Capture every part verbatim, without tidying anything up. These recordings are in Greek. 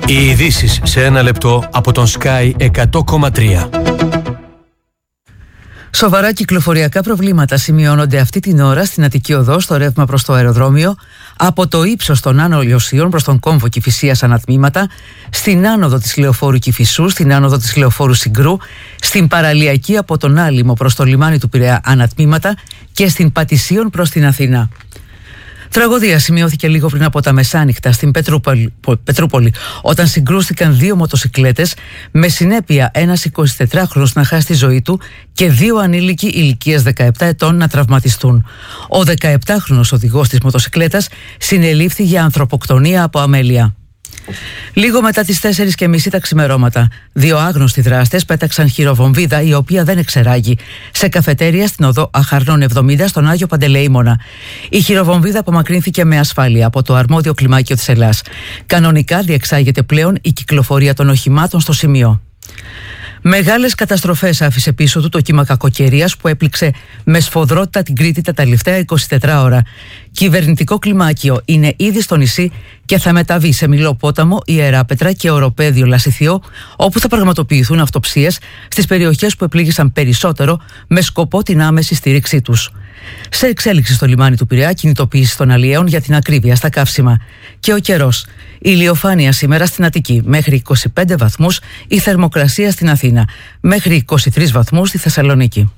Οι ειδήσεις σε ένα λεπτό από τον Sky εκατό κόμμα τρία. Σοβαρά κυκλοφοριακά προβλήματα σημειώνονται αυτή την ώρα στην Αττική Οδό στο ρεύμα προς το αεροδρόμιο, από το ύψος των Άνω Λιωσίων προς τον κόμβο Κηφισίας ανατμήματα, στην άνοδο της Λεωφόρου Κηφισού, στην άνοδο της Λεωφόρου Συγκρού, στην παραλιακή από τον Άλυμο προς το λιμάνι του Πειραιά ανατμήματα και στην Πατησίων προς την Αθήνα. Τραγωδία σημειώθηκε λίγο πριν από τα μεσάνυχτα στην Πετρούπολη, Πετρούπολη, όταν συγκρούστηκαν δύο μοτοσικλέτες, με συνέπεια ένας εικοσιτετράχρονος να χάσει τη ζωή του και δύο ανήλικοι ηλικίας δεκαεπτά ετών να τραυματιστούν. Ο δεκαεπτάχρονος οδηγός της μοτοσικλέτας συνελήφθη για ανθρωποκτονία από αμέλεια. Λίγο μετά τις τέσσερις και μισή τα ξημερώματα, δύο άγνωστοι δράστες πέταξαν χειροβομβίδα η οποία δεν εξεράγει σε καφετέρια στην οδό Αχαρνών εβδομήντα στον Άγιο Παντελεήμονα. Η χειροβομβίδα απομακρύνθηκε με ασφάλεια από το αρμόδιο κλιμάκιο της Ελλάς. Κανονικά διεξάγεται πλέον η κυκλοφορία των οχημάτων στο σημείο. Μεγάλες καταστροφές άφησε πίσω του το κύμα κακοκαιρίας που έπληξε με σφοδρότητα την Κρήτη τα τελευταία εικοσιτετρά ώρα. Κυβερνητικό κλιμάκιο είναι ήδη στο νησί και θα μεταβεί σε Μιλόπόταμο, Ιεράπετρα και Οροπέδιο Λασιθιό, όπου θα πραγματοποιηθούν αυτοψίες στις περιοχές που επλήγησαν περισσότερο με σκοπό την άμεση στήριξή τους. Σε εξέλιξη στο λιμάνι του Πειραιά, κινητοποίηση των αλλιέων για την ακρίβεια στα καύσιμα. Και ο καιρός. Η ηλιοφάνεια σήμερα στην Αττική μέχρι είκοσι πέντε βαθμούς, η θερμοκρασία στην Αθήνα μέχρι είκοσι τρεις βαθμούς στη Θεσσαλονίκη.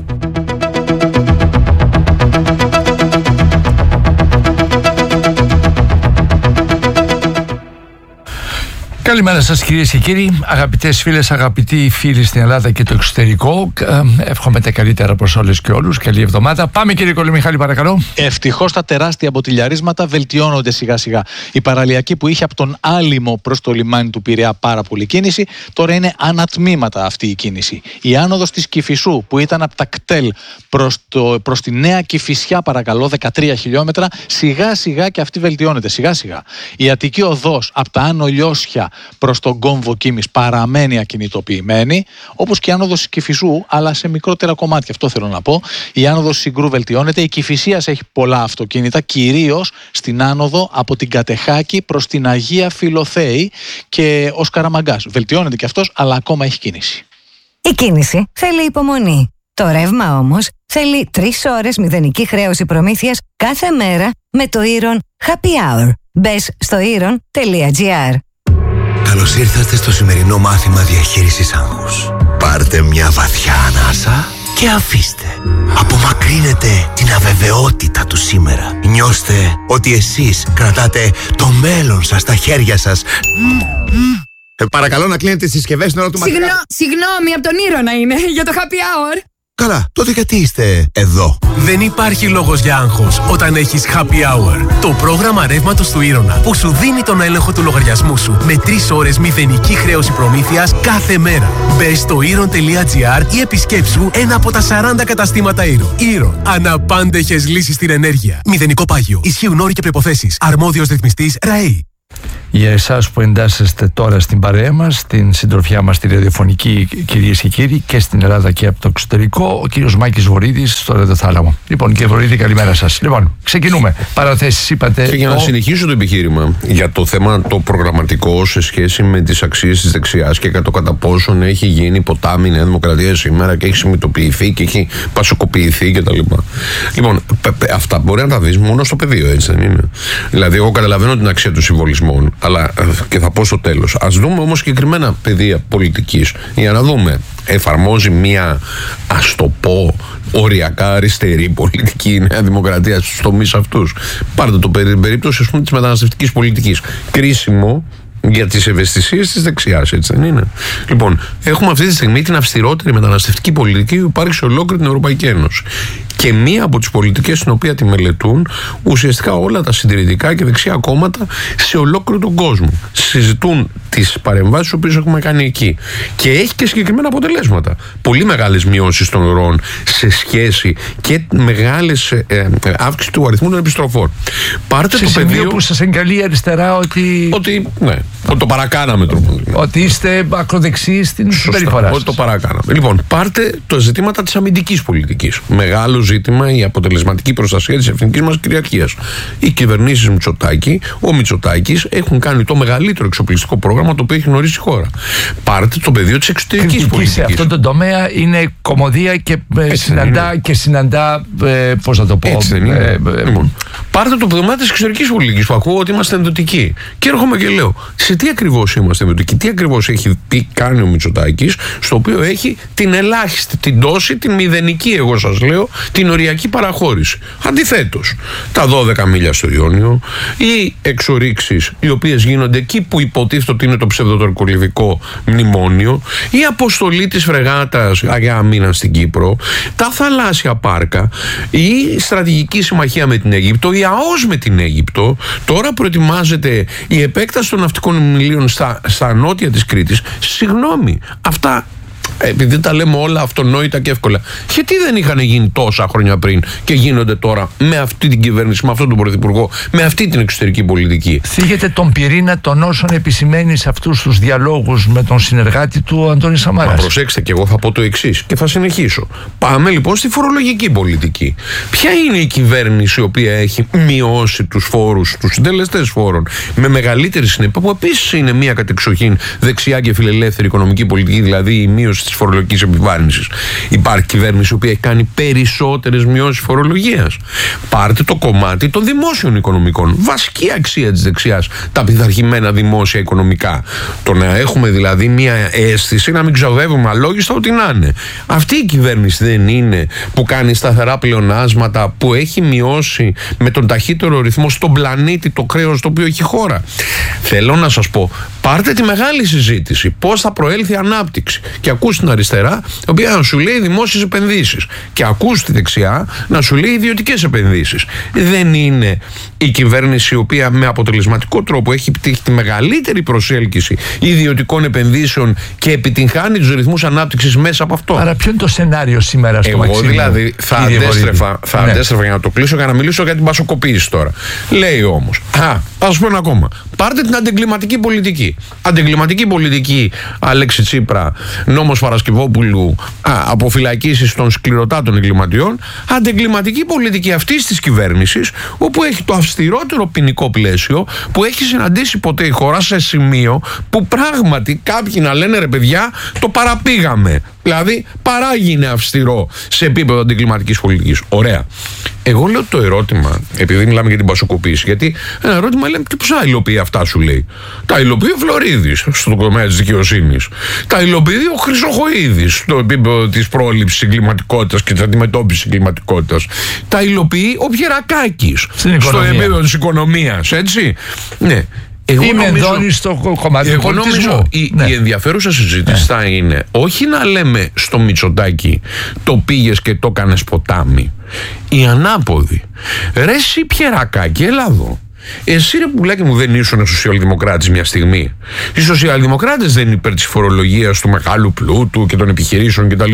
Καλημέρα σας κυρίες και κύριοι, αγαπητές φίλες, αγαπητοί φίλοι στην Ελλάδα και το εξωτερικό. Εύχομαι τα καλύτερα προς όλες και όλους. Καλή εβδομάδα. Πάμε κύριε Κολομιχάλη, παρακαλώ. Ευτυχώς τα τεράστια μποτιλιαρίσματα βελτιώνονται σιγά σιγά. Η παραλιακή που είχε από τον Άλυμο προς το λιμάνι του Πειραιά πάρα πολύ κίνηση, τώρα είναι ανατμήματα αυτή η κίνηση. Η άνοδος της Κηφισού που ήταν από τα κτέλ προς, το, προς τη Νέα Κηφισιά, παρακαλώ, δεκατρία χιλιόμετρα, σιγά σιγά και αυτή βελτιώνεται. Σιγά σιγά. Η Αττική Οδός από τα Άνω Λιώσια προς τον κόμβο Κίμης παραμένει ακινητοποιημένη, όπως και η άνοδος της Κηφισού, αλλά σε μικρότερα κομμάτια. Αυτό θέλω να πω. Η άνοδος Συγκρού βελτιώνεται. Η Κηφισίας έχει πολλά αυτοκίνητα, κυρίως στην άνοδο από την Κατεχάκη προς την Αγία Φιλοθέη και ο Σκαραμαγκάς. Βελτιώνεται και αυτός, αλλά ακόμα έχει κίνηση. Η κίνηση θέλει υπομονή. Το ρεύμα όμως θέλει τρεις ώρες μηδενική χρέωση προμήθειας κάθε μέρα με το Iron Happy Hour. Μπες στο iron τελεία gr. Καλώς ήρθατε στο σημερινό μάθημα διαχείρισης άγχους. Πάρτε μια βαθιά ανάσα και αφήστε. Απομακρύνετε την αβεβαιότητα του σήμερα. Νιώστε ότι εσείς κρατάτε το μέλλον σας στα χέρια σας. Ε, παρακαλώ να κλείνετε τις συσκευές στην ώρα του μαθήματος. Συγγνώ, συγγνώμη, από τον Ήρωνα είναι, για το happy hour. Καλά, τότε γιατί είστε εδώ? Δεν υπάρχει λόγος για άγχος όταν έχεις Happy Hour. Το πρόγραμμα ρεύματος του Ήρωνα που σου δίνει τον έλεγχο του λογαριασμού σου με τρεις ώρες μηδενική χρέωση προμήθειας κάθε μέρα. Μπες στο iron τελεία gr ή επισκέψου ένα από τα σαράντα καταστήματα Iron. Iron. Αναπάντεχες λύσεις στην ενέργεια. Μηδενικό πάγιο. Ισχύουν όροι και προϋποθέσεις. Αρμόδιος ρυθμιστής ΡΑΕΗ. Για εσάς που εντάσσεστε τώρα στην παρέα μας, στην συντροφιά μας τη ραδιοφωνική, κυρίες και κύριοι, και στην Ελλάδα και από το εξωτερικό, ο κύριος Μάκης Βορίδης στο Ραδιοθάλαμο. Λοιπόν, κύριε Βορίδη, καλημέρα σας. Λοιπόν, ξεκινούμε. Παραθέσεις, είπατε. Και για να ο... συνεχίσω το επιχείρημα για το θέμα το προγραμματικό σε σχέση με τις αξίες της δεξιάς και το κατά πόσον έχει γίνει ποτάμι η Νέα Δημοκρατία σήμερα και έχει συμμετοποιηθεί και έχει πασοκοποιηθεί κτλ. Λοιπόν, αυτά μπορεί να τα δεις μόνο στο πεδίο, έτσι δεν είναι? Δηλαδή, εγώ καταλαβαίνω την αξία του συμβολισμού, αλλά και θα πω στο τέλος. Ας δούμε όμως συγκεκριμένα πεδία πολιτικής για να δούμε, εφαρμόζει μία, ας το πω, οριακά αριστερή πολιτική η Νέα Δημοκρατία στους τομείς αυτούς? Πάρτε το περίπτωση, ας πούμε, της μεταναστευτικής πολιτικής. Κρίσιμο για τις ευαισθησίες της δεξιάς, έτσι δεν είναι? Λοιπόν, έχουμε αυτή τη στιγμή την αυστηρότερη μεταναστευτική πολιτική που υπάρχει σε ολόκληρη την Ευρωπαϊκή Ένωση. Και μία από τις πολιτικές στην οποία τη μελετούν ουσιαστικά όλα τα συντηρητικά και δεξιά κόμματα σε ολόκληρο τον κόσμο. Συζητούν τις παρεμβάσεις που έχουμε κάνει εκεί. Και έχει και συγκεκριμένα αποτελέσματα. Πολύ μεγάλες μειώσεις των ροών σε σχέση και μεγάλες ε, ε, αύξηση του αριθμού των επιστροφών. Πάρτε σε το σημείο πεδίο που σας εγκαλεί αριστερά ότι. Ότι, ναι. Ότι το παρακάναμε τρόπο. Ότι είστε ακροδεξιοί στην συμπεριφορά σας. Ότι το παρακάναμε. Λοιπόν, πάρτε τα ζητήματα της αμυντικής πολιτικής. Μεγάλο ζήτημα η αποτελεσματική προστασία της εθνικής μας κυριαρχίας. Οι κυβερνήσεις Μητσοτάκη, ο Μητσοτάκης έχουν κάνει το μεγαλύτερο εξοπλιστικό πρόγραμμα το οποίο έχει γνωρίσει η χώρα. Πάρτε το πεδίο της εξωτερικής πολιτικής. Σε αυτόν τον τομέα είναι κωμωδία και ε, συναντά, και συναντά ε, πώς θα το πω. Έτσι δεν είναι. Ε, ε, λοιπόν, πάρτε το πεδίο της εξωτερικής πολιτικής που ακούω ότι είμαστε ενδοτικοί. Και έρχομαι και λέω, σε τι ακριβώς είμαστε ενδοτικοί, τι ακριβώς έχει πει, κάνει ο Μητσοτάκης, στο οποίο έχει την ελάχιστη, την τόση, την μηδενική, εγώ σας λέω, την οριακή παραχώρηση. Αντιθέτως, τα δώδεκα μίλια στο Ιόνιο, οι εξορίξεις οι οποίες γίνονται εκεί που υποτίθεται ότι είναι το ψευδοτορκολιβικό μνημόνιο, η αποστολή της φρεγάτας Αγιά Αμίνα στην Κύπρο, τα θαλάσσια πάρκα, η στρατηγική συμμαχία με την Αίγυπτο, η ΑΟΣ με την Αίγυπτο, τώρα προετοιμάζεται η επέκταση των ναυτικών μνημείων στα, στα νότια της Κρήτης. Συγγνώμη, αυτά, επειδή τα λέμε όλα αυτονόητα και εύκολα, γιατί δεν είχαν γίνει τόσα χρόνια πριν και γίνονται τώρα με αυτή την κυβέρνηση, με αυτόν τον πρωθυπουργό, με αυτή την εξωτερική πολιτική? Θίγεται τον πυρήνα των όσων επισημαίνει σε αυτούς τους διαλόγους με τον συνεργάτη του, ο Αντώνη Σαμαράς. Μα προσέξτε, και εγώ θα πω το εξής και θα συνεχίσω. Πάμε λοιπόν στη φορολογική πολιτική. Ποια είναι η κυβέρνηση η οποία έχει μειώσει τους φόρους, τους συντελεστές φόρων με μεγαλύτερη συνέπεια, που επίσης είναι μια κατεξοχήν δεξιά και φιλελεύθερη οικονομική πολιτική, δηλαδή η μείωση της φορολογικής επιβάρυνσης? Υπάρχει κυβέρνηση η οποία έχει κάνει περισσότερες μειώσεις φορολογίας. Πάρτε το κομμάτι των δημόσιων οικονομικών. Βασική αξία της δεξιάς, τα πειθαρχημένα δημόσια οικονομικά. Το να έχουμε δηλαδή μια αίσθηση να μην ξοδεύουμε αλόγιστα ό,τι να είναι. Αυτή η κυβέρνηση δεν είναι που κάνει σταθερά πλεονάσματα, που έχει μειώσει με τον ταχύτερο ρυθμό στον πλανήτη το χρέος το οποίο έχει η χώρα? Θέλω να σας πω, πάρτε τη μεγάλη συζήτηση. Πώς θα προέλθει η ανάπτυξη? Και ακούς την αριστερά, η οποία να σου λέει δημόσιες επενδύσεις, και ακούς τη δεξιά να σου λέει ιδιωτικές επενδύσεις. Δεν είναι η κυβέρνηση η οποία με αποτελεσματικό τρόπο έχει επιτύχει τη μεγαλύτερη προσέλκυση ιδιωτικών επενδύσεων και επιτυγχάνει τους ρυθμούς ανάπτυξης μέσα από αυτό? Άρα ποιο είναι το σενάριο σήμερα στο Μαξίμου? Εγώ δηλαδή θα αντέστρεφα, θα ναι. αντέστρεφα για να το κλείσω, για να μιλήσω για την πασοκοποίηση τώρα. Λέει όμως, α, ας πω ένα ακόμα. Πάρτε την αντεγκληματική πολιτική. Αντεγκληματική πολιτική, Αλέξη Τσίπρα, νόμος Παρασκευόπουλου, α, αποφυλακίσεις των σκληροτάτων εγκληματιών. Αντεγκληματική πολιτική αυτής της κυβέρνησης, όπου έχει το αυστηρότερο ποινικό πλαίσιο που έχει συναντήσει ποτέ η χώρα, σε σημείο που πράγματι κάποιοι να λένε, ρε παιδιά, το παραπήγαμε. Δηλαδή παράγει αυστηρό σε επίπεδο αντιγκληματικής πολιτικής. Ωραία. Εγώ λέω το ερώτημα, επειδή μιλάμε για την πασοκοποίηση, γιατί ένα ερώτημα λέμε, και πώς θα υλοποιεί αυτά, σου λέει? Τα υλοποιεί ο Φλωρίδης στον τομέα της δικαιοσύνης. Τα υλοποιεί ο Χρυσοχοΐδης στο επίπεδο της πρόληψης εγκληματικότητας και της αντιμετώπισης εγκληματικότητας. Τα υλοποιεί ο Πιερακάκης στο επίπεδο της οικονομίας, έτσι. Ναι. Εγώ Είμαι νομίζω, εδώ στο κομμάτι του πολιτισμού. Η, ναι. η ενδιαφέρουσα συζήτηση ναι. θα είναι όχι να λέμε στο Μητσοτάκη το πήγες και το έκανες ποτάμι. Η ανάποδη. Ρε εσύ Πιερακάκη, έλα εδώ. Εσύ ρε πουλάκι μου δεν ήσουν σοσιαλδημοκράτης μια στιγμή? Οι σοσιαλδημοκράτες δεν είναι υπέρ της φορολογίας του μεγάλου πλούτου και των επιχειρήσεων κτλ.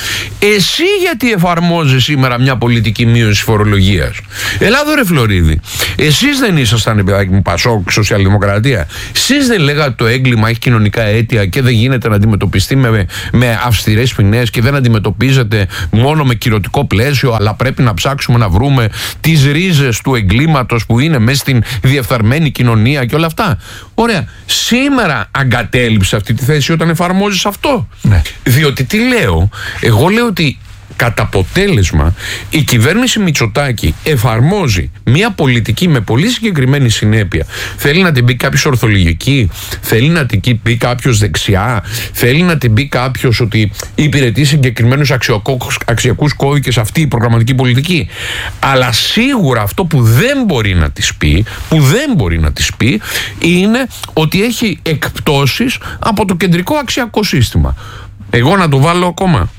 Εσύ γιατί εφαρμόζεις σήμερα μια πολιτική μείωση φορολογίας? Ελά ρε Φλωρίδη, εσείς δεν ήσασταν, παιδάκι μου, Πασόκ, σοσιαλδημοκρατία? Εσείς δεν λέγατε το έγκλημα έχει κοινωνικά αίτια και δεν γίνεται να αντιμετωπιστεί με, με αυστηρές ποινές και δεν αντιμετωπίζεται μόνο με κυρωτικό πλαίσιο, αλλά πρέπει να ψάξουμε να βρούμε τις ρίζες του εγκλήματος που είναι μέσα στην διεφθαρμένη κοινωνία και όλα αυτά? Ωραία. Σήμερα αγκατέλειψε αυτή τη θέση όταν εφαρμόζεις αυτό. Ναι. Διότι τι λέω? Εγώ λέω ότι κατά αποτέλεσμα η κυβέρνηση Μητσοτάκη εφαρμόζει μια πολιτική με πολύ συγκεκριμένη συνέπεια. Θέλει να την πει κάποιος ορθολογική, θέλει να την πει κάποιος δεξιά, θέλει να την πει κάποιος ότι υπηρετεί συγκεκριμένους αξιακούς κώδικες αυτή η προγραμματική πολιτική. Αλλά σίγουρα αυτό που δεν μπορεί να της πει, που δεν μπορεί να της πει είναι ότι έχει εκπτώσεις από το κεντρικό αξιακό σύστημα. Εγώ να το βάλω ακόμα.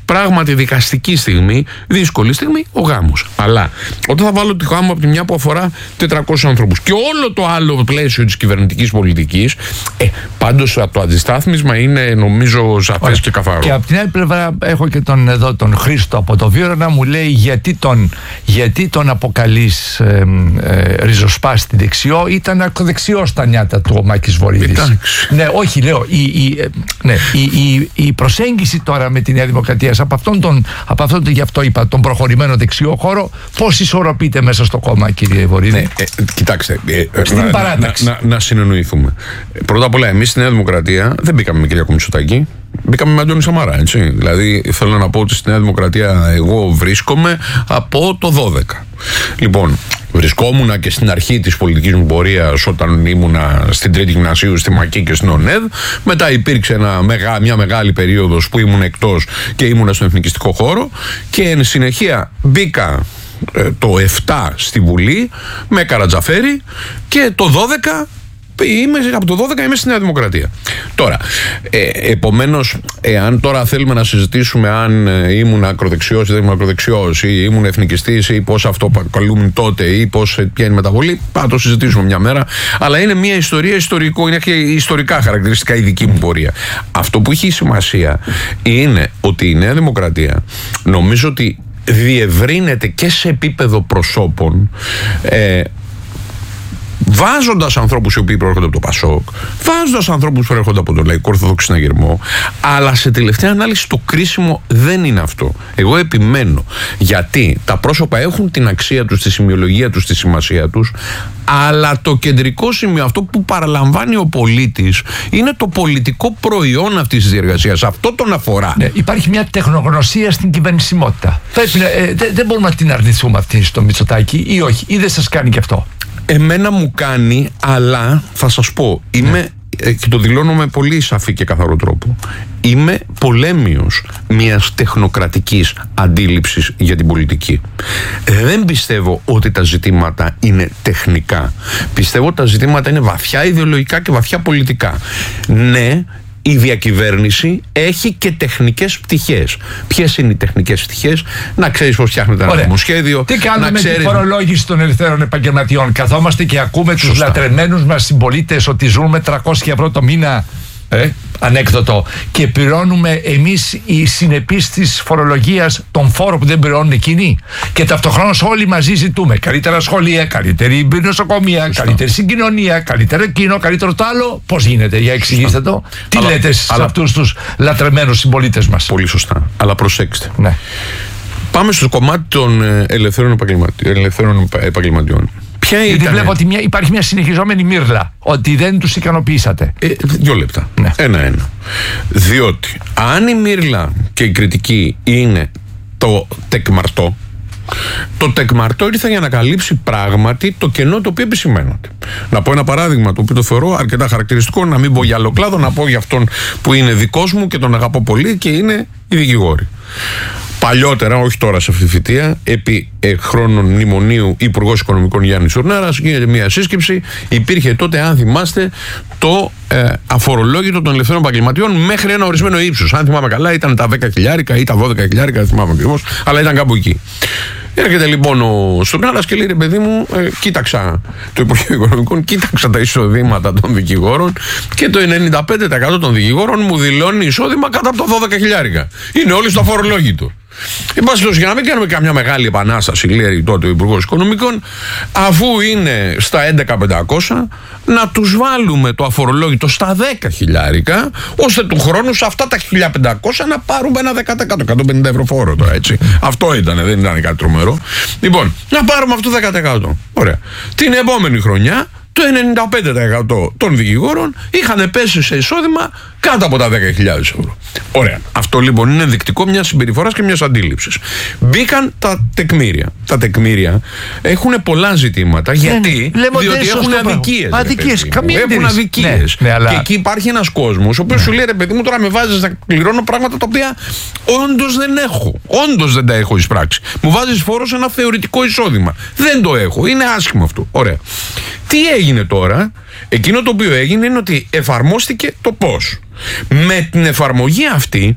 πράγματι δικαστική στιγμή, δύσκολη στιγμή, ο γάμος. Αλλά όταν θα βάλω τη γάμο από τη μια που αφορά τετρακόσιους ανθρώπους και όλο το άλλο πλαίσιο της κυβερνητικής πολιτικής, ε, πάντως το αντιστάθμισμα είναι νομίζω σαφές και καθαρό. Και από την άλλη πλευρά έχω και τον, εδώ, τον Χρήστο από το Βύρο να μου λέει γιατί τον, γιατί τον αποκαλείς ε, ε, ριζοσπάστη δεξιό, ήταν ακροδεξιό στα νιάτα του ο Μάκης Βορίδης. Ναι, όχι, λέω, η, η, ε, ναι, η, η, η προσέγγιση τώρα με τη Νέα Δημοκρατία από αυτόν τον, από αυτόν τον, γι' αυτό είπα, τον προχωρημένο δεξιό χώρο, πώς ισορροπείται μέσα στο κόμμα, κύριε Βορίδη? Ναι, ε, κοιτάξτε, ε, στην να, παράταξη. Να, να, να συνεννοηθούμε. Πρώτα απ' όλα, εμείς στη Νέα Δημοκρατία δεν μπήκαμε με Κυριάκο Μητσοτάκη. Μπήκαμε με Αντώνη Σαμαρά, έτσι. Δηλαδή, θέλω να πω ότι στη Νέα Δημοκρατία εγώ βρίσκομαι από το δώδεκα. Λοιπόν, βρισκόμουνα και στην αρχή της πολιτικής μου πορείας όταν ήμουνα στην Τρίτη Γυμνασίου, στη ΜΑΚΙ και στην ΟΝΕΔ. Μετά υπήρξε ένα, μια μεγάλη περίοδος που ήμουν εκτός και ήμουνα στον εθνικιστικό χώρο. Και εν συνεχεία μπήκα ε, το επτά στη Βουλή με Καρατζαφέρη και το δώδεκα. Είμαι, από το δώδεκα είμαι στη Νέα Δημοκρατία. Τώρα, ε, επομένως, εάν τώρα θέλουμε να συζητήσουμε αν ε, ήμουν ακροδεξιός ή δεν ήμουν ακροδεξιός ή ήμουν εθνικιστής ή πώς αυτό καλούμουν τότε ή πώς, ποια είναι η μεταβολή, θα το συζητήσουμε μια μέρα. Αλλά είναι μια ιστορία ιστορικό, είναι και ιστορικά χαρακτηριστικά η δική μου πορεία. Αυτό που έχει σημασία είναι ότι η Νέα Δημοκρατία νομίζω ότι διευρύνεται και σε επίπεδο προσώπων, ε, βάζοντας ανθρώπους οι οποίοι προέρχονται από το ΠΑΣΟΚ, βάζοντας ανθρώπους που προέρχονται από τον Λαϊκό Ορθόδοξο Συναγερμό, αλλά σε τελευταία ανάλυση το κρίσιμο δεν είναι αυτό. Εγώ επιμένω, γιατί τα πρόσωπα έχουν την αξία τους, τη σημειολογία τους, τη σημασία τους, αλλά το κεντρικό σημείο, αυτό που παραλαμβάνει ο πολίτης, είναι το πολιτικό προϊόν αυτής της διεργασίας. Αυτό τον αφορά. Ναι, υπάρχει μια τεχνογνωσία στην κυβερνησιμότητα. Ε, δεν δε μπορούμε να την αρνηθούμε αυτή στο Μητσοτάκη, ή όχι, ή δεν σας κάνει και αυτό? Εμένα μου κάνει, αλλά θα σας πω, είμαι, ναι. και το δηλώνω με πολύ σαφή και καθαρό τρόπο, είμαι πολέμιος μιας τεχνοκρατικής αντίληψης για την πολιτική. Δεν πιστεύω ότι τα ζητήματα είναι τεχνικά. Πιστεύω ότι τα ζητήματα είναι βαθιά ιδεολογικά και βαθιά πολιτικά. Ναι, η διακυβέρνηση έχει και τεχνικές πτυχές. Ποιες είναι οι τεχνικές πτυχές? Να ξέρεις πώς φτιάχνεται ένα νομοσχέδιο. Τι κάνουμε να με ξέρεις... τη φορολόγηση των ελευθέρων επαγγελματιών? Καθόμαστε και ακούμε τους λατρεμένους μας συμπολίτες ότι ζουν με τριακόσια ευρώ το μήνα. Ε, ανέκδοτο. Και πληρώνουμε εμείς οι συνεπείς της φορολογίας τον φόρο που δεν πληρώνουν εκείνοι. Και ταυτοχρόνως όλοι μαζί ζητούμε καλύτερα σχολεία, καλύτερη νοσοκομεία, Σωστά. καλύτερη συγκοινωνία, καλύτερο εκείνο, καλύτερο το άλλο. Πώς γίνεται? Για εξηγήστε το. Τι αλλά, λέτε σε αλλά... αυτούς τους λατρεμένους συμπολίτες μας? Πολύ σωστά. Αλλά προσέξτε. Ναι. Πάμε στο κομμάτι των ελευθέρων, επαγγελματι... ελευθέρων επαγγελματιών. Ποια Γιατί ήτανε... βλέπω ότι μια, υπάρχει μια συνεχιζόμενη μύρλα ότι δεν τους ικανοποιήσατε. Ε, δύο λεπτά. Ναι. Ένα-ένα. Διότι αν η μύρλα και η κριτική είναι το τεκμαρτό, το τεκμαρτό ήρθε για να καλύψει πράγματι το κενό το οποίο επισημαίνονται. Να πω ένα παράδειγμα το οποίο το θεωρώ αρκετά χαρακτηριστικό, να μην πω για άλλο κλάδο, να πω για αυτόν που είναι δικός μου και τον αγαπώ πολύ και είναι οι δικηγόροι. Παλιότερα, όχι τώρα σε αυτή τη θητεία, επί ε, χρόνων μνημονίου Υπουργός Οικονομικών Γιάννης Ουρνάρας, γίνεται μια σύσκεψη. Υπήρχε τότε, αν θυμάστε, το ε, αφορολόγητο των ελευθέρων επαγγελματιών μέχρι ένα ορισμένο ύψος. Αν θυμάμαι καλά, ήταν τα δέκα χιλιάρικα ή τα δώδεκα χιλιάρικα, δεν θυμάμαι ακριβώς, αλλά ήταν κάπου εκεί. Έρχεται λοιπόν ο Στουρνάρας και λέει: ρε παιδί μου, ε, κοίταξα το Υπουργείο Οικονομικών, κοίταξα τα εισοδήματα των δικηγόρων και το ενενήντα πέντε τοις εκατό των δικηγόρων μου δηλώνει εισόδημα κάτω από τα δώδεκα χιλιάρικα. Είναι όλοι στο αφορολόγητο. Εν πάση περιπτώσει, για να μην κάνουμε καμιά μεγάλη επανάσταση, λέει τότε ο Υπουργός Οικονομικών, αφού είναι στα έντεκα χιλιάδες πεντακόσια, να τους βάλουμε το αφορολόγητο στα δέκα χιλιάρικα, ώστε του χρόνου σε αυτά τα χίλια πεντακόσια να πάρουμε ένα δέκα τοις εκατό, εκατόν πενήντα ευρώ φόρο τώρα, έτσι. Αυτό ήταν, δεν ήταν κάτι τρομερό. Λοιπόν, να πάρουμε αυτό το δέκα τοις εκατό. Ωραία. Την επόμενη χρονιά, το ενενήντα πέντε τοις εκατό των δικηγόρων είχαν πέσει σε εισόδημα κάτω από τα δέκα χιλιάδες ευρώ. Ωραία. Αυτό λοιπόν είναι ενδεικτικό μιας συμπεριφοράς και μιας αντίληψης. Μπήκαν τα τεκμήρια. Τα τεκμήρια έχουν πολλά ζητήματα. Γιατί? Λέμε διότι έχουν αδικίες. Αδικίες. Καμία έχουν αδικίες. Ναι, ναι, αλλά... Και εκεί υπάρχει ένας κόσμος ο οποίος ναι. σου λέει: ρε παιδί μου, τώρα με βάζεις να πληρώνω πράγματα τα οποία όντως δεν έχω. Όντως δεν τα έχω εισπράξει. Μου βάζεις φόρο σε ένα θεωρητικό εισόδημα. Δεν το έχω. Είναι άσχημο αυτό. Ωραία. Τι έγινε τώρα? Εκείνο το οποίο έγινε είναι ότι εφαρμόστηκε το πώς. Με την εφαρμογή αυτή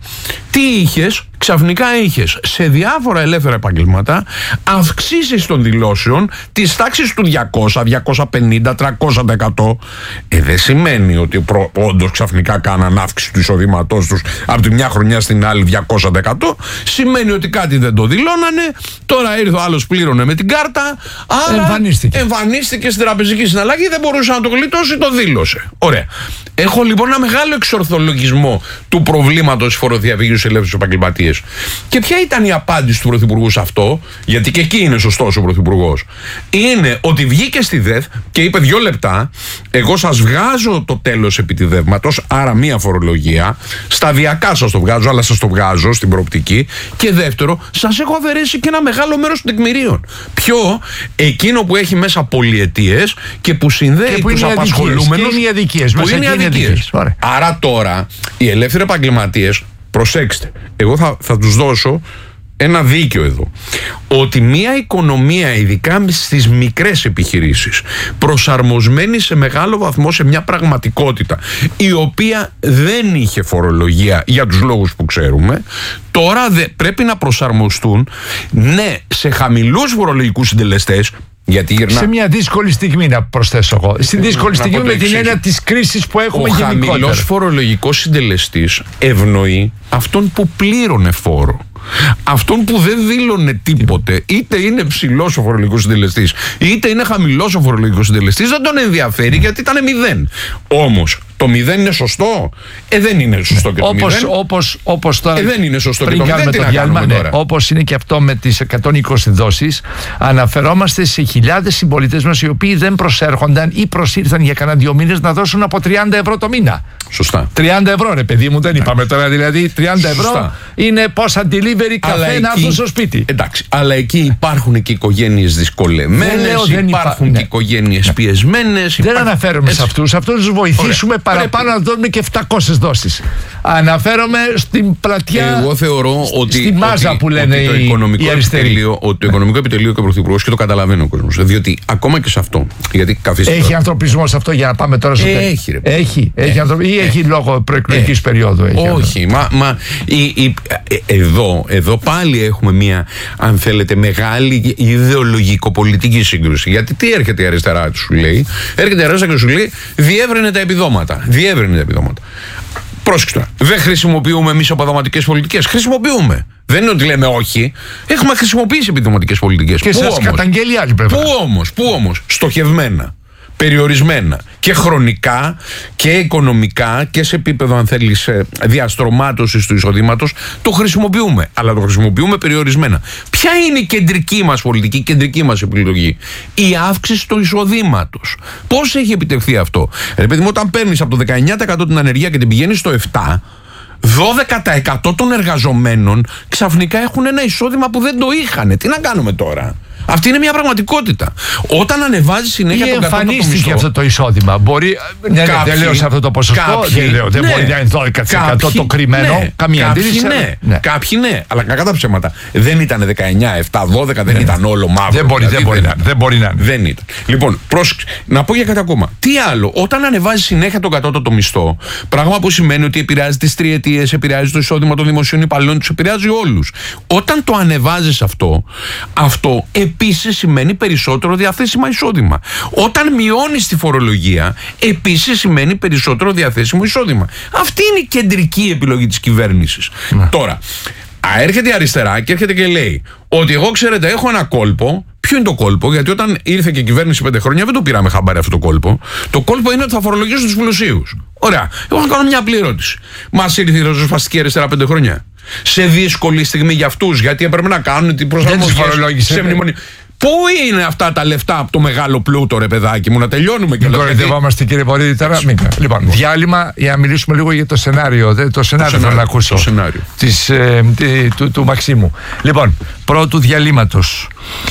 Τι είχες? Ξαφνικά είχες σε διάφορα ελεύθερα επαγγέλματα αυξήσεις των δηλώσεων της τάξης του διακόσια, διακόσια πενήντα, τριακόσια τοις εκατό. Ε, δεν σημαίνει ότι όντως ξαφνικά κάναν αύξηση του εισοδήματός τους από τη μια χρονιά στην άλλη διακόσια τοις εκατό. Σημαίνει ότι κάτι δεν το δηλώνανε. Τώρα ήρθε ο άλλος, πλήρωνε με την κάρτα. Άρα εμφανίστηκε. εμφανίστηκε στην τραπεζική συναλλαγή, δεν μπορούσε να το γλιτώσει, το δήλωσε. Ωραία. Έχω λοιπόν ένα μεγάλο εξορθολογισμό του προβλήματος φοροδιαφυγής στους ελεύθερους επαγγελματίες. Και ποια ήταν η απάντηση του Πρωθυπουργού σε αυτό, γιατί και εκεί είναι σωστός ο Πρωθυπουργός? Είναι ότι βγήκε στη ΔΕΘ και είπε δύο λεπτά, εγώ σας βγάζω το τέλος επιτιδεύματος, άρα μία φορολογία, σταδιακά σας το βγάζω, αλλά σας το βγάζω στην προοπτική. Και δεύτερο, σας έχω αφαιρέσει και ένα μεγάλο μέρος των τεκμηρίων. Ποιο? Εκείνο που έχει μέσα πολυετίες και που συνδέει και που τους απασχολούμενους. Και είναι οι αδικίες. Που είναι οι αδικίες. Άρα τώρα οι ελεύθεροι επαγγελματίες, προσέξτε, εγώ θα, θα τους δώσω ένα δίκιο εδώ, ότι μια οικονομία, ειδικά στις μικρές επιχειρήσεις, προσαρμοσμένη σε μεγάλο βαθμό σε μια πραγματικότητα η οποία δεν είχε φορολογία για τους λόγους που ξέρουμε, τώρα δε, πρέπει να προσαρμοστούν, ναι, σε χαμηλούς φορολογικούς συντελεστές. Γιατί γυρνά... Σε μια δύσκολη στιγμή, να προσθέσω εγώ. Στη δύσκολη στιγμή με την έννοια της κρίσης που έχουμε γενικότερα. Ο χαμηλός φορολογικός συντελεστής ευνοεί αυτόν που πλήρωνε φόρο. Αυτόν που δεν δήλωνε τίποτε, είτε είναι ψηλός ο φορολογικός συντελεστής, είτε είναι χαμηλός ο φορολογικός συντελεστής, δεν τον ενδιαφέρει γιατί ήταν μηδέν. Όμως, το μηδέν είναι σωστό? Ε, δεν είναι σωστό και το όπως, μηδέν. Όπως, όπως τώρα, ε, δεν είναι σωστό και το μηδέν. Τι να κάνουμε τώρα? Όπως είναι και αυτό με τις εκατόν είκοσι δόσεις, αναφερόμαστε σε χιλιάδες συμπολίτες μας οι οποίοι δεν προσέρχονταν ή προσήρθαν για κανένα δύο μήνες να δώσουν από τριάντα ευρώ το μήνα. Σωστά. τριάντα ευρώ, ρε παιδί μου, δεν είπαμε τώρα. Δηλαδή, τριάντα ευρώ Σωστά. είναι πόσα delivery καφέ να έρθουν στο σπίτι. Εντάξει, αλλά εκεί υπάρχουν και οικογένειες δυσκολεμένες, δεν υπάρχουν υπά... και οικογένειες ναι. πιεσμένες. Δεν υπά... αναφέρομαι έτσι. σε αυτούς. Αυτούς τους βοηθήσουμε. Ωραία. Παραπάνω πρέπει. Να δώσουμε και επτακόσιες δόσεις. Αναφέρομαι στην πλατιά. Εγώ θεωρώ ότι. Στη μάζα ότι, που λένε ότι το οι, οικονομικό οι επιτελείο, ότι το οικονομικό επιτελείο και ο Πρωθυπουργός, και το καταλαβαίνει ο κόσμος. Διότι ακόμα και σε αυτό. Γιατί καθίστε έχει τώρα. Ανθρωπισμό σε αυτό, για να πάμε τώρα στο ε, έχει, ρε, έχει, έχει ε, ανθρωπ... ή ε, έχει λόγω προεκλογικής ε, περίοδου? Έχει όχι. Μα, μα η, η, εδώ, εδώ πάλι έχουμε μια, αν θέλετε, μεγάλη ιδεολογικο-πολιτική σύγκρουση. Γιατί τι έρχεται η αριστερά, σου λέει? Έρχεται η αριστερά και σου λέει διεύρυνε τα επιδόματα. Διεύρυνε τα επιδόματα. Πρόσεξε τώρα. Δεν χρησιμοποιούμε εμείς επιδοματικές πολιτικές. Χρησιμοποιούμε. Δεν είναι ότι λέμε όχι. Έχουμε χρησιμοποιήσει επιδοματικές πολιτικές. Και σας καταγγέλει άλλη πλευρά. Πού όμως, πού όμως, στοχευμένα, περιορισμένα και χρονικά και οικονομικά και σε επίπεδο, αν θέλεις, διαστρωμάτωσης του εισοδήματος, το χρησιμοποιούμε. Αλλά το χρησιμοποιούμε περιορισμένα. Ποια είναι η κεντρική μας πολιτική, η κεντρική μας επιλογή? Η αύξηση του εισοδήματος. Πώς έχει επιτευχθεί αυτό? Ρε παιδί μου, όταν παίρνεις από το δεκαεννιά τοις εκατό την ανεργία και την πηγαίνεις στο επτά τοις εκατό, δώδεκα τοις εκατό των εργαζομένων ξαφνικά έχουν ένα εισόδημα που δεν το είχαν. Τι να κάνουμε τώρα? Αυτή είναι μια πραγματικότητα. Όταν ανεβάζει συνέχεια τον κατώτατο μισθό. Εμφανίστηκε αυτό το εισόδημα. Μπορεί. Ναι, κάποιοι, δεν λέω σε αυτό το ποσοστό. Κάποιοι, δεν λέω. Δεν ναι, μπορεί να είναι δώδεκα τοις εκατό κάποιοι, το κρυμμένο. Ναι, καμία αντίρρηση. Ναι, ναι. Κάποιοι ναι. Αλλά κακά τα ψέματα. Δεν ήταν δεκαεννιά, επτά, δώδεκα, δεν ναι. ήταν όλο μαύρο. Δεν μπορεί, δηλαδή, δεν, μπορεί, δεν, να, δεν μπορεί να είναι. Δεν ήταν. Λοιπόν, πρόσεξε. Να πω για κάτι ακόμα. Τι άλλο? Όταν ανεβάζει συνέχεια τον κατώτατο μισθό, πράγμα που σημαίνει ότι επηρεάζει τις τριετίες, επηρεάζει το εισόδημα των δημοσίων υπαλλήλων, του επηρεάζει όλους. Όταν το ανεβάζει αυτό, αυτό επίσης σημαίνει περισσότερο διαθέσιμα εισόδημα. Όταν μειώνεις τη φορολογία, επίσης σημαίνει περισσότερο διαθέσιμο εισόδημα. Αυτή είναι η κεντρική επιλογή της κυβέρνησης. Ναι. Τώρα, α, έρχεται η αριστερά και έρχεται και λέει ότι εγώ, ξέρετε, έχω ένα κόλπο. Ποιο είναι το κόλπο? Γιατί όταν ήρθε και η κυβέρνηση πέντε χρόνια δεν το πήραμε χαμπάρι αυτό το κόλπο. Το κόλπο είναι ότι θα φορολογήσουν τους πλουσίους. Ωραία. Εγώ θα κάνω μια απλή ερώτηση. Μας ήρθε η ριζοσπαστική αριστερά πέντε χρόνια? Σε δύσκολη στιγμή για αυτούς, γιατί έπρεπε να κάνουν την προσαρμογή σε μνημονία. Πού είναι αυτά τα λεφτά από το μεγάλο πλούτο, ρε παιδάκι μου? Να τελειώνουμε και όλα. Μην κοροϊδευόμαστε, κύριε Βορύδη, τώρα. Λοιπόν, διάλειμμα για να μιλήσουμε λίγο για το σενάριο. Το, το σενάριο θέλω να ακούσω. Το σενάριο. Της, ε, του, του Μαξίμου. Λοιπόν, πρώτου διαλύματος.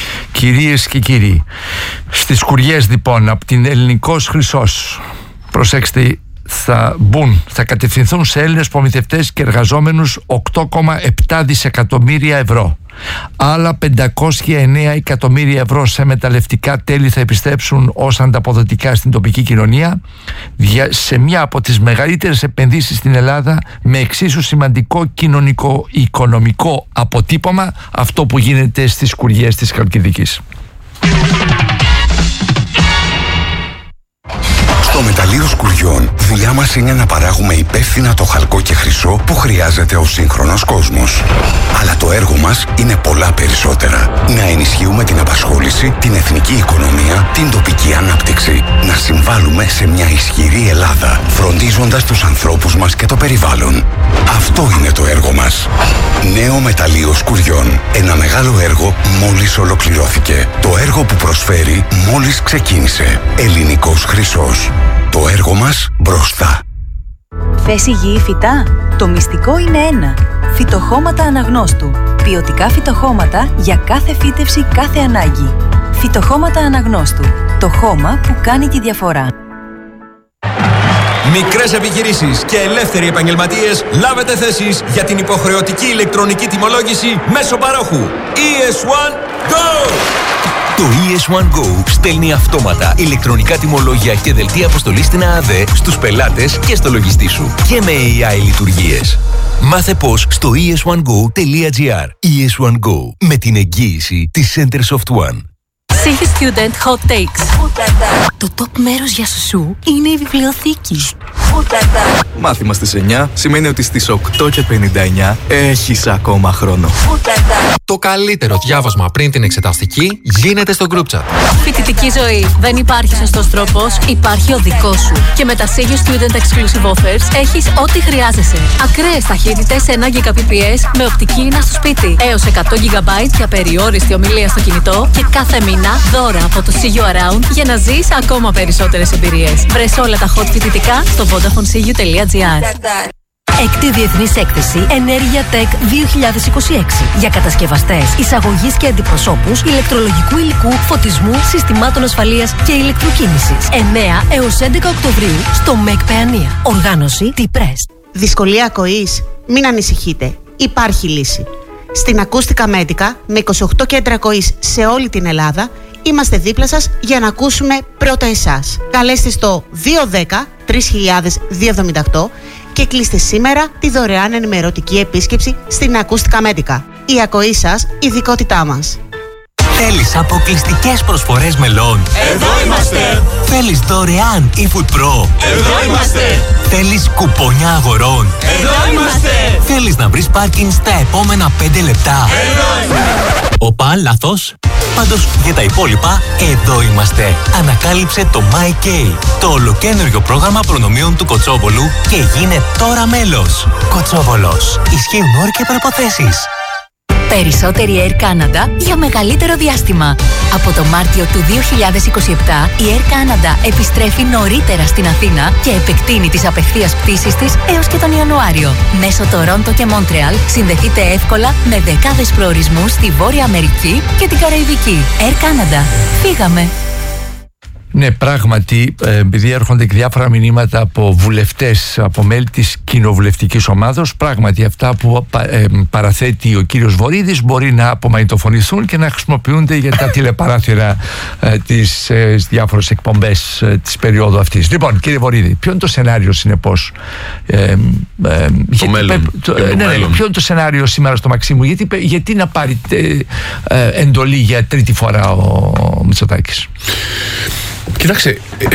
Κυρίες και κύριοι, στις κουριές λοιπόν από την Ελληνικός Χρυσός, προσέξτε, θα μπουν, θα κατευθυνθούν σε Έλληνες προμηθευτές και εργαζόμενους οκτώ κόμμα επτά δισεκατομμύρια ευρώ. Άλλα πεντακόσια εννέα εκατομμύρια ευρώ σε μεταλλευτικά τέλη θα επιστρέψουν ως ανταποδοτικά στην τοπική κοινωνία, σε μια από τις μεγαλύτερες επενδύσεις στην Ελλάδα, με εξίσου σημαντικό κοινωνικό-οικονομικό αποτύπωμα, αυτό που γίνεται στις Σκουριές της Χαλκιδικής. Στο μεταλλείο Σκουριών, δουλειά μας είναι να παράγουμε υπεύθυνα το χαλκό και χρυσό που χρειάζεται ο σύγχρονος κόσμος. Αλλά το έργο μας είναι πολλά περισσότερα. Να ενισχύουμε την απασχόληση, την εθνική οικονομία, την τοπική ανάπτυξη. Να συμβάλλουμε σε μια ισχυρή Ελλάδα, φροντίζοντας τους ανθρώπους μας και το περιβάλλον. Αυτό είναι το έργο μας. Νέο μεταλλείο Σκουριών. Ένα μεγάλο έργο μόλις ολοκληρώθηκε. Το έργο που προσφέρει μόλις ξεκίνησε. Ελληνικός χρυσός. Το έργο μας μπροστά. Θες υγιή φυτά? Το μυστικό είναι ένα. Φυτοχώματα Αναγνώστου. Ποιοτικά φυτοχώματα για κάθε φύτευση, κάθε ανάγκη. Φυτοχώματα Αναγνώστου. Το χώμα που κάνει τη διαφορά. Μικρές επιχειρήσεις και ελεύθεροι επαγγελματίες, λάβετε θέσεις για την υποχρεωτική ηλεκτρονική τιμολόγηση μέσω παρόχου. ι ες One Go! Το ι ες One Go στέλνει αυτόματα ηλεκτρονικά τιμολόγια και δελτία αποστολής στην ΑΑΔΕ στους πελάτες και στο λογιστή σου και με έι άι λειτουργίες. Μάθε πώς στο ι ες one go τελεία τζι άρ. ι ες One Go, με την εγγύηση της Centersoft One. City Student Hot Takes. Το top μέρος για σουσού είναι η βιβλιοθήκη. Μάθημα στις εννιά σημαίνει ότι στις οκτώ και πενήντα εννιά έχεις ακόμα χρόνο. Το καλύτερο διάβασμα πριν την εξεταστική γίνεται στο group chat. Φοιτητική ζωή. Δεν υπάρχει σωστός τρόπος, υπάρχει ο δικός σου. Και με τα City Student Exclusive Offers έχεις ό,τι χρειάζεσαι. Ακραίες ταχύτητες ένα γιγαμπιτ με οπτική ίνα στο σπίτι. Έως εκατό τζι μπι και απεριόριστη ομιλία στο κινητό. Και κάθε μήνα δώρα από το See You Around για να ζεις ακόμα περισσότερες εμπειρίες. Βρες όλα τα hot φοιτητικά στο vodafone c u τελεία τζι άρ. Έκτη Διεθνής Έκθεση Ενέργεια Tech δύο χιλιάδες είκοσι έξι για κατασκευαστές, εισαγωγής και αντιπροσώπους ηλεκτρολογικού υλικού, φωτισμού, συστημάτων ασφαλείας και ηλεκτροκίνησης. εννέα έως έντεκα Οκτωβρίου στο ΜΕΚ Παιανία. Οργάνωση T-Press. Δυσκολία ακοής? Μην ανησυχείτε. Υπάρχει λύση. Στην Ακούστικα Μέτικα, με είκοσι οκτώ κέντρα ακοής σε όλη την Ελλάδα, είμαστε δίπλα σας για να ακούσουμε πρώτα εσάς. Καλέστε στο δύο ένα μηδέν τρία χιλιάδες διακόσια εβδομήντα οκτώ και κλείστε σήμερα τη δωρεάν ενημερωτική επίσκεψη στην Ακούστικα Μέτικα. Η ακοή σας, ειδικότητά μας. Θέλεις αποκλειστικές προσφορές μελών? Εδώ είμαστε! Θέλεις δωρεάν eFood Pro? Εδώ είμαστε! Θέλεις κουπόνια αγορών? Εδώ είμαστε! Θέλεις να βρεις πάρκινγκ στα επόμενα πέντε λεπτά? Εδώ είμαστε! Οπα, λάθος. Πάντως για τα υπόλοιπα, εδώ είμαστε. Ανακάλυψε το MyK, το ολοκαίνουργιο πρόγραμμα προνομίων του Κοτσόβολου και γίνε τώρα μέλος. Κοτσόβολος. Ισχύουν όροι και προϋποθέσεις. Περισσότερη Air Canada για μεγαλύτερο διάστημα. Από το Μάρτιο του δύο χιλιάδες είκοσι επτά, η Air Canada επιστρέφει νωρίτερα στην Αθήνα και επεκτείνει τις απευθείας πτήσεις της έως και τον Ιανουάριο. Μέσω Τορόντο και Μόντρεαλ συνδεθείτε εύκολα με δεκάδες προορισμούς στη Βόρεια Αμερική και την Καραϊβική. Air Canada. Φύγαμε! Ναι, πράγματι, επειδή έρχονται και διάφορα μηνύματα από βουλευτές, από μέλη της κοινοβουλευτικής ομάδος, πράγματι αυτά που ε, παραθέτει ο κύριος Βορίδης μπορεί να απομαγνητοφωνηθούν και να χρησιμοποιούνται για τα τηλεπαράθυρα ε, τις ε, διάφορες εκπομπές ε, της περίοδου αυτής. Λοιπόν, κύριε Βορίδη, ποιο είναι το σενάριο συνεπώς? Ε, ε, το γιατί, μέλλον. το, ε, ναι, ναι, ποιο είναι το σενάριο σήμερα στο Μαξίμου? Γιατί, γιατί να πάρει ε, ε, εντολή για τρίτη φορά ο, ο Μητσοτάκης? Κοιτάξτε,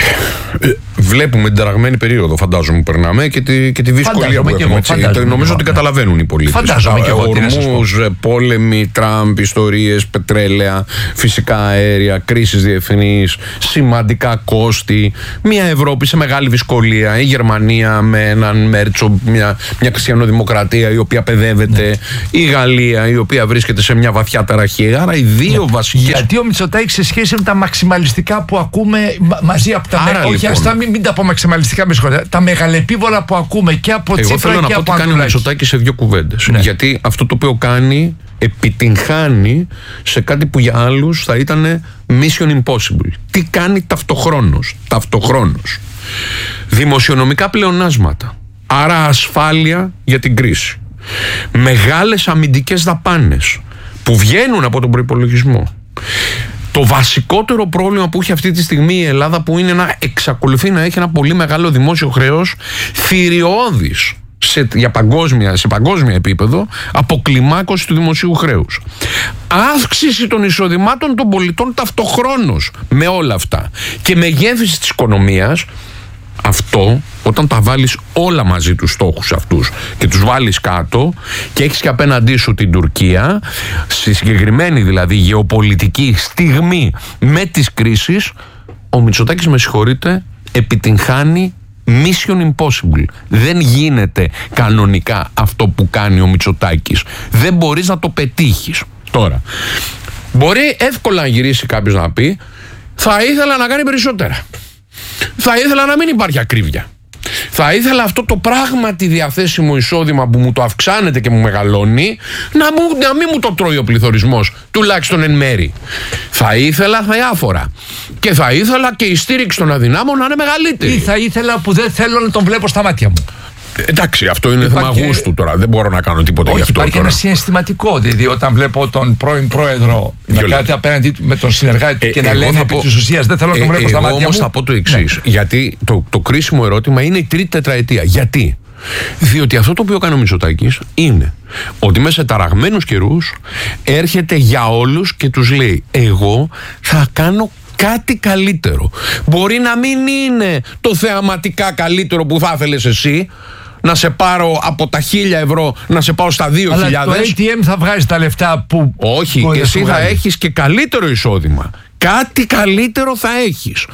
βλέπουμε την ταραγμένη περίοδο, φαντάζομαι, που περνάμε και τη, και τη δυσκολία που έχουμε. Εγώ, νομίζω ότι καταλαβαίνουν οι πολίτες. Φαντάζομαι και εγώ. Ορμούς, πόλεμοι, Τραμπ, ιστορίες, πετρέλαια, φυσικά αέρια, κρίσεις διεθνείς, σημαντικά κόστη. Μια Ευρώπη σε μεγάλη δυσκολία. Η Γερμανία με έναν Μέρτσο, μια, μια χριστιανοδημοκρατία η οποία παιδεύεται. Ναι. Η Γαλλία η οποία βρίσκεται σε μια βαθιά ταραχή. Άρα οι δύο ναι. βασικές. Γιατί ο Μητσοτάκης σε σχέση με τα μαξιμαλιστικά που ακούμε μαζί από τα Άρα, όχι, λοιπόν, ας μην, μην τα πω μαξιμαλιστικά, με συγχωρείτε. Τα μεγαλεπίβολα που ακούμε και από Τσίπρα και από Ανδρουλάκη. Εγώ θέλω να πω τι κάνει ο Μητσοτάκης σε δύο κουβέντες. Ναι. Γιατί αυτό το οποίο κάνει επιτυγχάνει σε κάτι που για άλλους θα ήταν mission impossible. Τι κάνει ταυτοχρόνως? Ταυτοχρόνως δημοσιονομικά πλεονάσματα, άρα ασφάλεια για την κρίση, μεγάλες αμυντικές δαπάνες, που βγαίνουν από τον προϋπολογισμό. Το βασικότερο πρόβλημα που έχει αυτή τη στιγμή η Ελλάδα, που είναι να εξακολουθεί να έχει ένα πολύ μεγάλο δημόσιο χρέος, θηριώδης σε, για παγκόσμια, σε παγκόσμια επίπεδο, αποκλιμάκωση του δημοσίου χρέους. Αύξηση των εισοδημάτων των πολιτών ταυτοχρόνως με όλα αυτά και μεγέθυνση της οικονομίας. Αυτό, όταν τα βάλεις όλα μαζί τους στόχους αυτούς και τους βάλεις κάτω και έχεις και απέναντί σου την Τουρκία, στη συγκεκριμένη δηλαδή γεωπολιτική στιγμή με τις κρίσεις, ο Μητσοτάκης, με συγχωρείτε, επιτυγχάνει mission impossible. Δεν γίνεται κανονικά αυτό που κάνει ο Μητσοτάκης. Δεν μπορείς να το πετύχεις. Τώρα, μπορεί εύκολα να γυρίσει κάποιος να πει, θα ήθελα να κάνει περισσότερα. Θα ήθελα να μην υπάρχει ακρίβεια. Θα ήθελα αυτό το πράγματι διαθέσιμο εισόδημα που μου το αυξάνεται και μου μεγαλώνει να, μου, να μην μου το τρώει ο πληθωρισμός, τουλάχιστον εν μέρη. Θα ήθελα διάφορα. Και θα ήθελα και η στήριξη των αδυνάμων να είναι μεγαλύτερη. Ή θα ήθελα που δεν θέλω να τον βλέπω στα μάτια μου. Εντάξει, αυτό είναι υπάρχει... θέμα γούστου τώρα. Δεν μπορώ να κάνω τίποτα Όχι, γι' αυτό. Υπάρχει τώρα. ένα συναισθηματικό. Δηλαδή, όταν βλέπω τον πρώην πρόεδρο να κάθεται απέναντι του με τον συνεργάτη του ε, και να λένε επί της ουσίας δεν θέλω να τον βλέπω ε, στα μάτια μου. Όμως θα πω το εξής. Ναι. Γιατί το, το κρίσιμο ερώτημα είναι η τρίτη τετραετία. Γιατί? Διότι αυτό το οποίο κάνει ο Μητσοτάκης είναι ότι μέσα σε ταραγμένους καιρούς έρχεται για όλους και τους λέει, εγώ θα κάνω κάτι καλύτερο. Μπορεί να μην είναι το θεαματικά καλύτερο που θα ήθελες εσύ, να σε πάρω από τα χίλια ευρώ να σε πάω στα δύο χιλιάδες. Αλλά το έι τι εμ θα βγάζει τα λεφτά που... Όχι, εσύ θα έχεις και καλύτερο εισόδημα. Κάτι καλύτερο θα έχεις.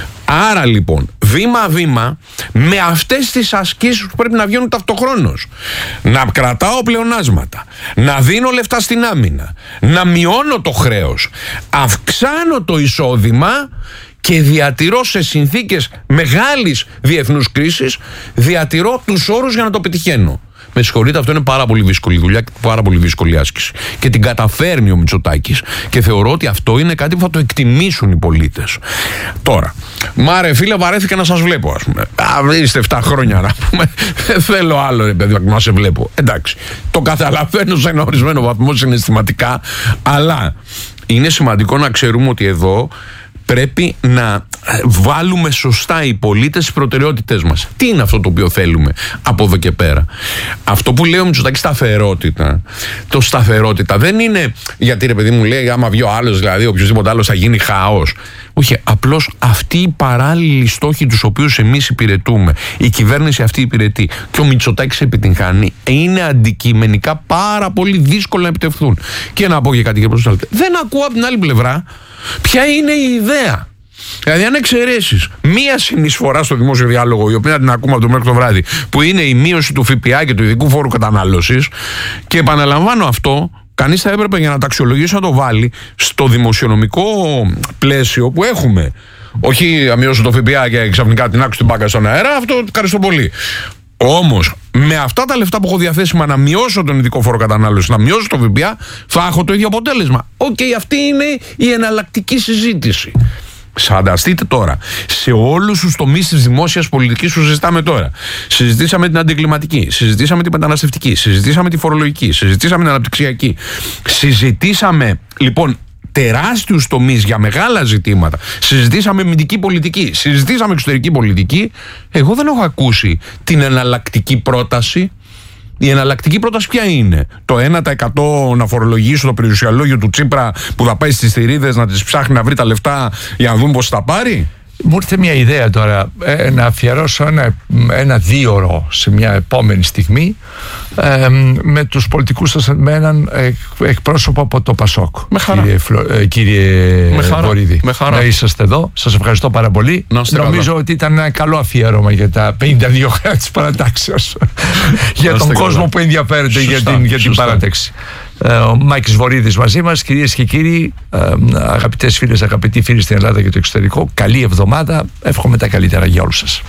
Άρα λοιπόν, βήμα-βήμα, με αυτές τις ασκήσεις που πρέπει να βγαίνουν ταυτοχρόνως, να κρατάω πλεονάσματα, να δίνω λεφτά στην άμυνα, να μειώνω το χρέος, αυξάνω το εισόδημα και διατηρώ σε συνθήκες μεγάλης διεθνούς κρίσης, διατηρώ τους όρους για να το πετυχαίνω. Με συγχωρείτε, αυτό είναι πάρα πολύ δύσκολη δουλειά και πάρα πολύ δύσκολη άσκηση. Και την καταφέρνει ο Μητσοτάκης. Και θεωρώ ότι αυτό είναι κάτι που θα το εκτιμήσουν οι πολίτες. Τώρα, μάρε φίλε, βαρέθηκα να σας βλέπω, ας πούμε. Α, είστε εφτά χρόνια να πούμε. Δεν θέλω άλλο, ρε παιδί, να σε βλέπω. Εντάξει. Το καταλαβαίνω σε ένα ορισμένο βαθμό συναισθηματικά, αλλά είναι σημαντικό να ξέρουμε ότι εδώ πρέπει να βάλουμε σωστά οι πολίτες στις προτεραιότητες μας. Τι είναι αυτό το οποίο θέλουμε από εδώ και πέρα? Αυτό που λέει ο Μητσοτάκης, σταθερότητα. Το σταθερότητα δεν είναι γιατί, ρε παιδί μου, λέει άμα βγει ο άλλος, δηλαδή οποιοδήποτε άλλος, θα γίνει χαός. Όχι, απλώς αυτοί οι παράλληλοι στόχοι τους οποίους εμείς υπηρετούμε, η κυβέρνηση αυτή υπηρετεί και ο Μητσοτάκης επιτυγχάνει, είναι αντικειμενικά πάρα πολύ δύσκολο να επιτευχθούν. Και να πω και κάτι και προς το άλλο. Δεν ακούω από την άλλη πλευρά ποια είναι η ιδέα. Δηλαδή, αν εξαιρέσεις μία συνεισφορά στο δημόσιο διάλογο, η οποία την ακούμε από το μέχρι το βράδυ, που είναι η μείωση του ΦΠΑ και του ειδικού φόρου κατανάλωσης, και επαναλαμβάνω αυτό, κανείς θα έπρεπε για να τα αξιολογήσει να το βάλει στο δημοσιονομικό πλαίσιο που έχουμε. Όχι να μειώσω το ΦΠΑ και ξαφνικά την άκουσα την πάκα στον αέρα, αυτό ευχαριστώ πολύ. Όμως, με αυτά τα λεφτά που έχω διαθέσιμα να μειώσω τον ειδικό φόρο κατανάλωση, να μειώσω το ΦΠΑ, θα έχω το ίδιο αποτέλεσμα. Οκ, okay, αυτή είναι η εναλλακτική συζήτηση. Φανταστείτε τώρα, σε όλους τους τομείς της δημόσιας πολιτικής που συζητάμε τώρα. Συζητήσαμε την αντικλιματική, συζητήσαμε την μεταναστευτική, συζητήσαμε τη φορολογική, συζητήσαμε την αναπτυξιακή. Συζητήσαμε, λοιπόν, τεράστιους τομείς για μεγάλα ζητήματα. Συζητήσαμε αμυντική πολιτική, συζητήσαμε εξωτερική πολιτική. Εγώ δεν έχω ακούσει την εναλλακτική πρόταση. Η εναλλακτική πρόταση ποια είναι? Το ένα τοις εκατό να φορολογήσω το περιουσιαλόγιο του Τσίπρα που θα πάει στις θηρίδες να τις ψάχνει να βρει τα λεφτά για να δούμε πώς θα πάρει? Μου ήρθε μια ιδέα τώρα, ε, να αφιερώσω ένα, ένα δίωρο σε μια επόμενη στιγμή ε, με τους πολιτικούς σας, με έναν εκ, εκπρόσωπο από το ΠΑΣΟΚ. Με χαρά. Κύριε, Φλο, ε, κύριε με χαρά. Βορίδη. Με χαρά. Να είσαστε εδώ. Σας ευχαριστώ πάρα πολύ. Νομίζω καλά. Ότι ήταν ένα καλό αφιέρωμα για τα πενήντα δύο χρόνια της παρατάξεως. Για τον κόσμο καλά. Που ενδιαφέρεται σωστά, για την, για την παράταξη. Ο Μάκης Βορίδης μαζί μας. Κυρίες και κύριοι, αγαπητές φίλες, αγαπητοί φίλοι στην Ελλάδα και το εξωτερικό, καλή εβδομάδα. Εύχομαι τα καλύτερα για όλους σας.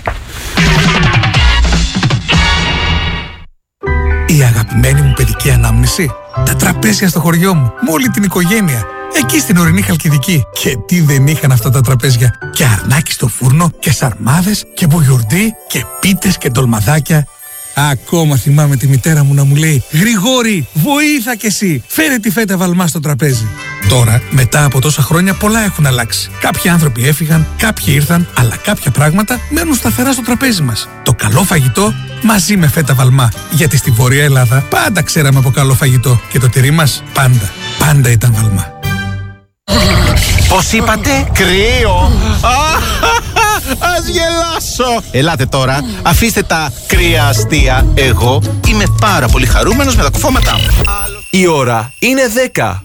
Η αγαπημένη μου παιδική ανάμνηση, τα τραπέζια στο χωριό μου, με όλη την οικογένεια, εκεί στην ορεινή Χαλκιδική. Και τι δεν είχαν αυτά τα τραπέζια? Και αρνάκι στο φούρνο, και σαρμάδες, και μπουγιουρντί, και πίτες και ντολμαδάκια. Ακόμα θυμάμαι τη μητέρα μου να μου λέει «Γρηγόρη, βοήθα κι εσύ, φέρε τη φέτα βαλμά στο τραπέζι». Τώρα, μετά από τόσα χρόνια, πολλά έχουν αλλάξει. Κάποιοι άνθρωποι έφυγαν, κάποιοι ήρθαν, αλλά κάποια πράγματα μένουν σταθερά στο τραπέζι μας. Το καλό φαγητό μαζί με φέτα βαλμά. Γιατί στη Βόρεια Ελλάδα πάντα ξέραμε από καλό φαγητό και το τυρί μας πάντα, πάντα ήταν βαλμά. Πώς είπατε? Κρύο! Ας γελάσω! Ελάτε τώρα, αφήστε τα κρύα αστεία. Εγώ είμαι πάρα πολύ χαρούμενος με τα κουφώματά μου. Η ώρα είναι δέκα.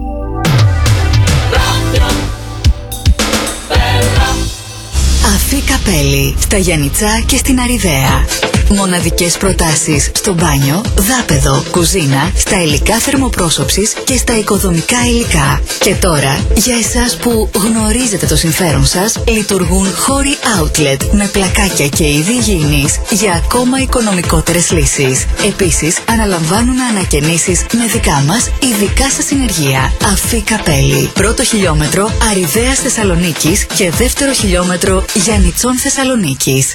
Αφή Καπέλη, στα Γιαννιτσά και στην Αριδαία. Μοναδικές προτάσεις στο μπάνιο, δάπεδο, κουζίνα, στα υλικά θερμοπρόσωψης και στα οικοδομικά υλικά. Και τώρα, για εσάς που γνωρίζετε το συμφέρον σας, λειτουργούν χώροι outlet με πλακάκια και είδη υγιεινής για ακόμα οικονομικότερες λύσεις. Επίσης, αναλαμβάνουν ανακαινήσεις με δικά μας ειδικά σας συνεργεία. Αφή Καπέλη. Πρώτο χιλιόμετρο Αριδαίας Θεσσαλονίκης και δεύτερο χιλιόμετρο Γιαννιτσών Θεσσαλονίκης.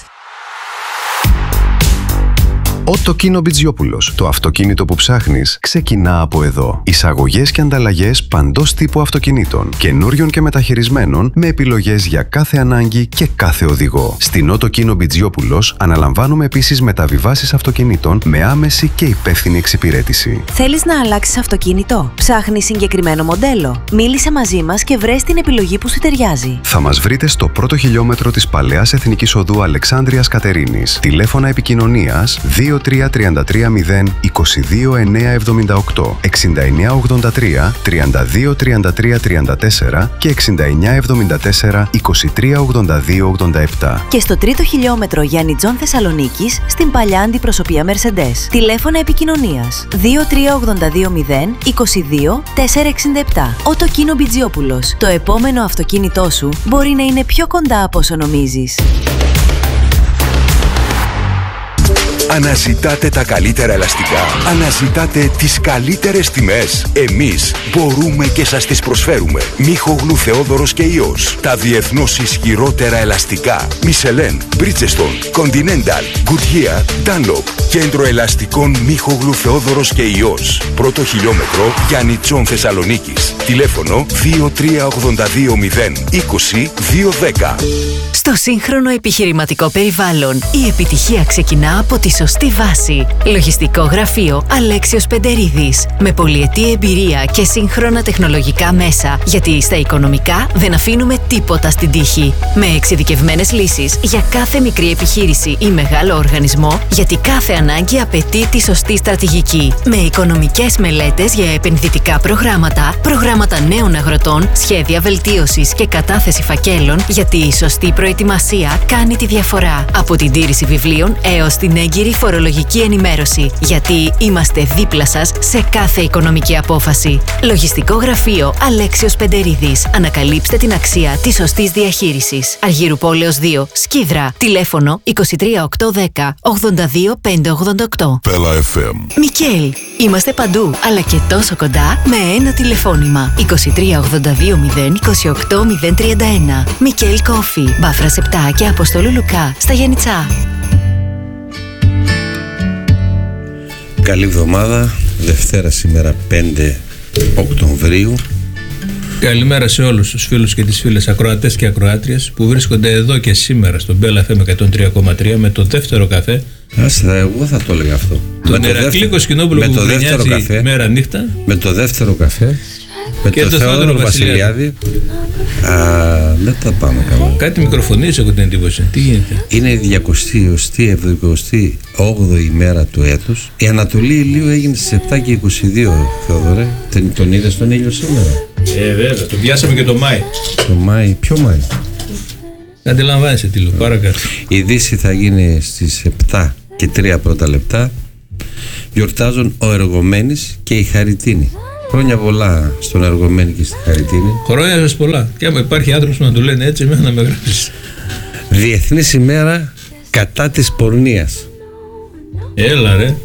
Οτοκίνο Μπιτζιόπουλος. Το αυτοκίνητο που ψάχνεις ξεκινά από εδώ. Εισαγωγές και ανταλλαγές παντός τύπου αυτοκινήτων, καινούριων και μεταχειρισμένων, με επιλογές για κάθε ανάγκη και κάθε οδηγό. Στην Οτοκίνο Μπιτζιόπουλος αναλαμβάνουμε επίσης μεταβιβάσεις αυτοκινήτων με άμεση και υπεύθυνη εξυπηρέτηση. Θέλεις να αλλάξεις αυτοκίνητο? Ψάχνεις συγκεκριμένο μοντέλο? Μίλησε μαζί μας και βρες την επιλογή που σου ταιριάζει. Θα μας βρείτε στο πρώτο χιλιόμετρο της Παλαιάς Εθνικής Οδού Αλεξάνδρειας Κατερίνης. Τηλέφωνα επικοινωνίας δύο τρία τρία τρία μηδέν είκοσι δύο εννιακόσια εβδομήντα οκτώ, εξήντα εννιά ογδόντα τρία, τριάντα δύο τριάντα τρία τριάντα τέσσερα και εξήντα εννιά εβδομήντα τέσσερα, είκοσι τρία ογδόντα δύο ογδόντα επτά. Και στο τρίτο χιλιόμετρο Γιαννιτζών Θεσσαλονίκης, στην παλιά αντιπροσωπεία Mercedes. Τηλέφωνα επικοινωνίας δύο τρία ογδόντα δύο μηδέν είκοσι δύο τετρακόσια εξήντα επτά. Οτοκίνο Μπιτζιόπουλος. Το επόμενο αυτοκίνητό σου μπορεί να είναι πιο κοντά από όσο νομίζεις. Αναζητάτε τα καλύτερα ελαστικά. Αναζητάτε τις καλύτερες τιμές. Εμείς μπορούμε και σας τις προσφέρουμε. Μίχογλου Θεόδωρος και Ιός. Τα διεθνώς ισχυρότερα ελαστικά. Μισελέν, Bridgestone, Continental, Goodyear, Dunlop. Κέντρο ελαστικών Μίχογλου Θεόδωρος και Ιός. Πρώτο χιλιόμετρο Γιαννιτσών Θεσσαλονίκης. Τηλέφωνο δύο τρία ογδόντα δύο μηδέν είκοσι δύο δέκα. Στο σύγχρονο επιχειρηματικό περιβάλλον, η επιτυχία ξεκινά από τη σωστή βάση. Λογιστικό γραφείο Αλέξιος Πεντερίδης. Με πολυετή εμπειρία και σύγχρονα τεχνολογικά μέσα. Γιατί στα οικονομικά δεν αφήνουμε τίποτα στην τύχη. Με εξειδικευμένες λύσεις για κάθε μικρή επιχείρηση ή μεγάλο οργανισμό, γιατί κάθε ανάγκη απαιτεί τη σωστή στρατηγική. Με οικονομικές μελέτες για επενδυτικά προγράμματα, προγράμματα νέων αγροτών, σχέδια βελτίωσης και κατάθεση φακέλων, γιατί η σωστή προετοιμασία Προετοιμασία κάνει τη διαφορά. Από την τήρηση βιβλίων έως την έγκυρη φορολογική ενημέρωση. Γιατί είμαστε δίπλα σας σε κάθε οικονομική απόφαση. Λογιστικό γραφείο Αλέξιος Πεντερίδης. Ανακαλύψτε την αξία της σωστής διαχείρισης. Αργύρου Πόλεως δύο, Σκίδρα. Τηλέφωνο είκοσι τρία οκτακόσια δέκα ογδόντα δύο πεντακόσια ογδόντα οκτώ. Πέλα εφ εμ. Μικέλ. Είμαστε παντού, αλλά και τόσο κοντά με ένα τηλεφώνημα. είκοσι τρία ογδόντα δύο μηδέν είκοσι οκτώ μηδέν τριάντα ένα. Μικέλ Κόφι. Βάφρα επτά και Αποστόλου Λουκά στα Γιαννιτσά. Καλή εβδομάδα. Δευτέρα σήμερα πέντε Οκτωβρίου. Καλημέρα σε όλους τους φίλους και τις φίλες ακροατές και ακροάτριες που βρίσκονται εδώ και σήμερα στον Μπέλα εφ εμ εκατόν τρία κόμμα τρία με το δεύτερο καφέ. Άστα, εγώ θα το έλεγα αυτό. Τον Ηρακλή Κοσκινόπουλο που γκρινιάζει μέρα νύχτα. Με το δεύτερο καφέ. Με και το, το Θεόδωρο Βασιλιάδη. Α, δεν τα πάμε καλά. Κάτι μικροφωνίζει, έχω την εντύπωση. Τι γίνεται? Είναι η διακοσιοστή εβδομηκοστή όγδοη ημέρα του έτους. Η Ανατολή ηλίου έγινε στις επτά και είκοσι δύο, Θεόδωρε. Τον, τον είδες τον ήλιο σήμερα? Ε, βέβαια. Τον πιάσαμε και το Μάη. Το Μάη, ποιο Μάη? Αντιλαμβάνεσαι τι λέω, παρακάτω. Η Δύση θα γίνει στις επτά και τρία πρώτα λεπτά. Γιορτάζουν ο Εργομένης και η Χαριτίνη. Χρόνια πολλά στον Εργομένη και στη Χαριτίνη. Χρόνια σας πολλά. Και άμα υπάρχει άνθρωπος που να το λένε έτσι, εμένα να με γράψεις. Διεθνής ημέρα κατά της πορνείας. Έλα ρε.